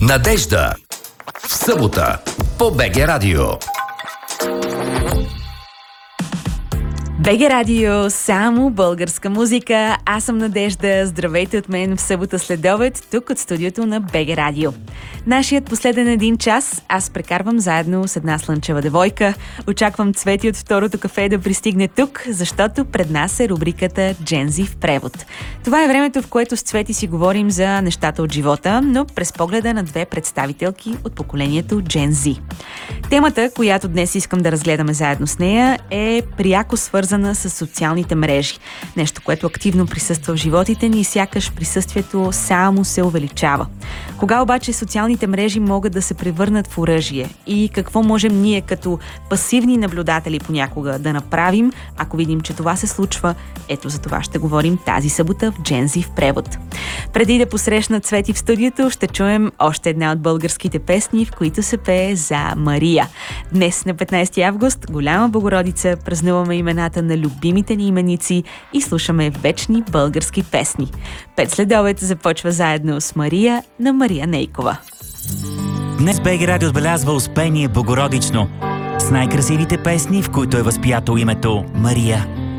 Надежда в събота по БГ Радио. БГ Радио, само българска музика. Аз съм Надежда. Здравейте от мен в събота следобед, тук от студиото на БГ Радио. Нашият последен един час аз прекарвам заедно с една слънчева девойка. Очаквам Цвети от второто кафе да пристигне тук, защото пред нас е рубриката Gen Z в превод. Това е времето, в което с Цвети си говорим за нещата от живота, но през погледа на две представителки от поколението Gen Z. Темата, която днес искам да разгледаме заедно с нея, е пряко свързана с социалните мрежи. Нещо, което активно присъства в животите ни и сякаш присъствието само се увеличава. Кога обаче социалните мрежи могат да се превърнат в оръжие? И какво можем ние като пасивни наблюдатели понякога да направим, ако видим, че това се случва? Ето за това ще говорим тази събота в Gen Z в превод. Преди да посрещна Цвети в студиото, ще чуем още една от българските песни, в които се пее за Мария. Днес на 15 август, Голяма Богородица, празнуваме имената на любимите ни именици и слушаме вечни български песни. 5 следобед започва заедно с Мария на Мария Нейкова. Днес БГ Радио отбелязва Успение Богородично с най-красивите песни, в които е възпято името Мария.